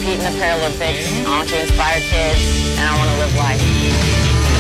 compete in the Paralympics. I want to inspire kids, and I want to live life.